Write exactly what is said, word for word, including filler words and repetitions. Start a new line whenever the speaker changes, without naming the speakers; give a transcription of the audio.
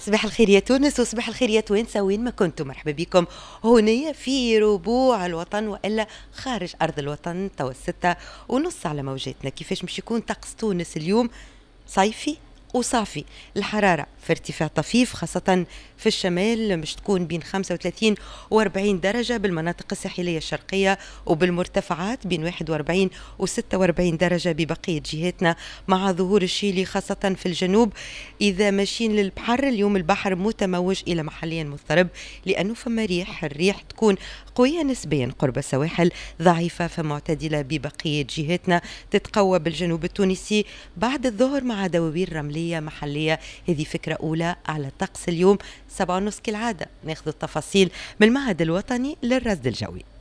صباح الخير يا تونس وصباح الخير يا توانسة وين ما كنتم، مرحبا بكم هنا في ربوع الوطن وإلا خارج أرض الوطن. توا الستة ونص على موجاتنا. كيفاش مش يكون طقس تونس اليوم؟ صيفي وصافي. الحرارة في ارتفاع طفيف خاصة في الشمال، مش تكون بين خمسة وثلاثين و أربعين درجة بالمناطق الساحلية الشرقية، وبالمرتفعات بين واحد وأربعين و ستة وأربعين درجة ببقية جهاتنا، مع ظهور الشيلي خاصة في الجنوب. إذا ماشيين للبحر اليوم البحر متموج إلى محليا مضطرب، لأنه فما ريح، الريح تكون قوية نسبيا قرب السواحل، ضعيفة فمعتدلة ببقية جهاتنا، تتقوى بالجنوب التونسي بعد الظهر مع دواوير رملية محلية. هذه فكرة أولى على طقس اليوم. سبعة ونص كالعادة ناخذ التفاصيل من المعهد الوطني للرصد الجوي.